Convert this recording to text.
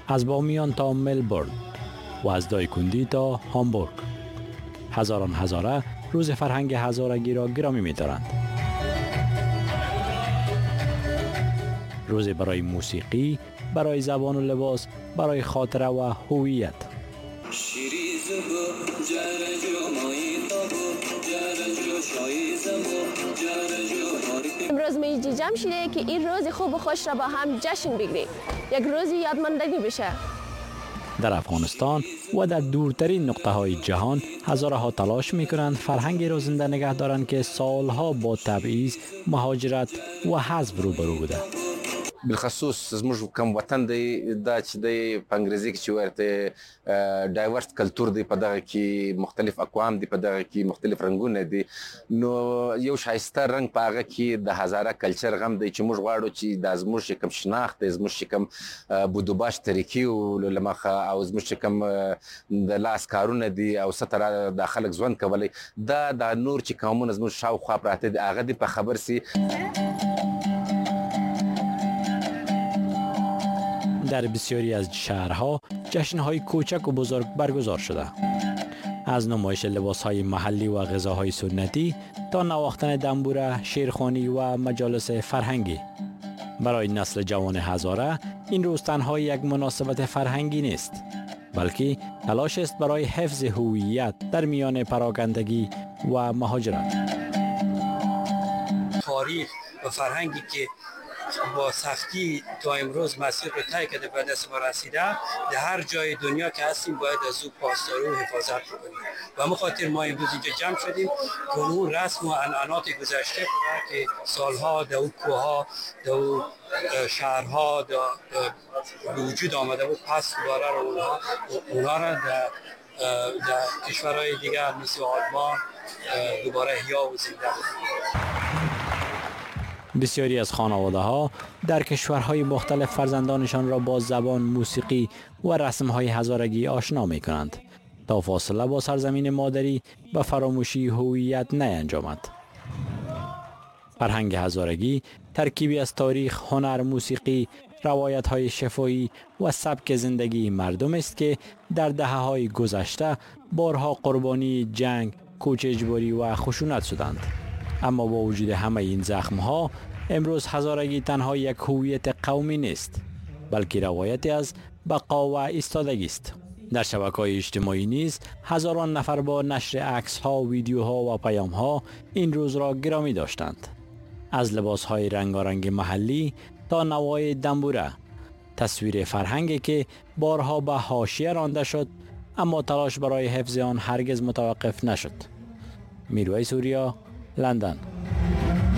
از بامیان تا ملبورن و از دایکندی تا هامبورگ. هزاران هزاره روز فرهنگ هزارگی را گرامی می‌دارند. روز برای موسیقی، برای زبان و لباس، برای خاطره و هویت. امروز میجی جمع شده که این روز خوب و خوش را با هم جشن بگیریم. یک روزی یادماندنی بشه. در افغانستان و در دورترین نقطه های جهان هزارها تلاش میکنند فرهنگی را زنده نگه دارند که سالها با تبعیض، مهاجرت و حذف روبرو بوده. بالخصوص زموږ کوم وطن دی دا چې دی په انګریزي کې چې ورته ډایورس کلچر دی، په دغه کې مختلف اقوام دی، په دغه کې مختلف رنگونه دي. نو یو شایسته رنگ په هغه کې د هزاره کلچر غم دی چې موږ غواړو چې د زموږ کوم شناخت دی، زموږ کوم بودوباش طریقې او لمخه او زموږ کوم د لاس کارونه دي او ستره د خلک ژوند کولی، دا د نور چې قومونه زموږ شاوخوا پراته دي هغه دی په خبر سي. در بسیاری از شهرها جشن‌های کوچک و بزرگ برگزار شده. از نمایش لباس‌های محلی و غذاهای سنتی تا نواختن دنبوره، شیرخوانی و مجالس فرهنگی. برای نسل جوان هزاره این روز تنها یک مناسبت فرهنگی نیست، بلکه تلاش است برای حفظ هویت در میان پراکندگی و مهاجرت. تاریخ و فرهنگی که با سختی تا امروز مسیر رو طی کرده به دست ما رسیده، در هر جای دنیا که هستیم باید از او پاسداری و حفاظت بکنیم و همون خاطر ما امروز اینجا جمع شدیم که اون رسم و عنعنات گذشته که سالها در اون کوها، در اون شهرها به وجود آمده بود پس دوباره رو اونها را در کشورهای دیگر مثل آلمان دوباره احیا و زنده بکنیم. بسیاری از خانواده ها در کشورهای مختلف فرزندانشان را با زبان، موسیقی و رسمهای هزارگی آشنا می کنند تا فاصله با سرزمین مادری و فراموشی هویت نینجامد. فرهنگ هزارگی ترکیبی از تاریخ، هنر، موسیقی، روایت های شفاهی و سبک زندگی مردم است که در دهه‌های گذشته بارها قربانی جنگ، کوچ اجباری و خشونت شدند. اما با وجود همه این زخم‌ها، امروز هزارگی تنها یک هویت قومی نیست، بلکه روایتی از بقا و ایستادگی است. در شبکه‌های اجتماعی نیز هزاران نفر با نشر عکس‌ها، ویدیوها و پیام‌ها این روز را گرامی داشتند. از لباس‌های رنگارنگ محلی تا نوای دنبوره، تصویر فرهنگی که بارها به حاشیه رانده شد، اما تلاش برای حفظ آن هرگز متوقف نشد. میرویس اوریا، لندن.